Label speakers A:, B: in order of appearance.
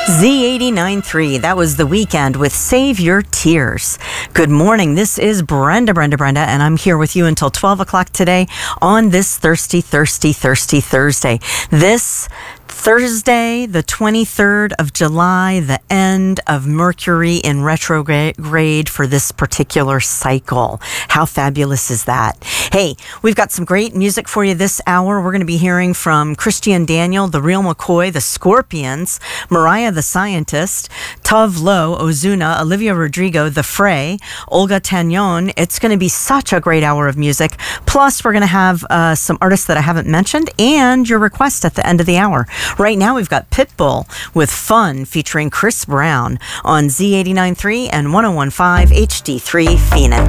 A: Z89.3, that was The Weekend with Save Your Tears. Good morning, this is Brenda, and I'm here with you until 12 o'clock today on this thirsty Thursday. This Thursday, the 23rd of July, the end of Mercury in retrograde for this particular cycle. How fabulous is that? Hey, we've got some great music for you this hour. We're going to be hearing from Christian Daniel, The Real McCoy, The Scorpions, Mariah the Scientist, Tove Lo, Ozuna, Olivia Rodrigo, The Fray, Olga Tanyon. It's going to be such a great hour of music. Plus, we're going to have some artists that I haven't mentioned and your request at the end of the hour. Right now, we've got Pitbull with Fun featuring Chris Brown on Z89.3 and 101.5 HD3 Phoenix.